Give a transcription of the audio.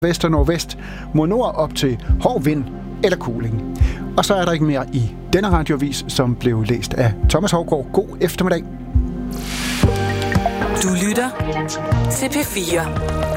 vest og nordvest, mod nord op til hård vind eller kuling. Og så er der ikke mere i denne radioavis, som blev læst af Thomas Hougaard. God eftermiddag. Du lytter til P4.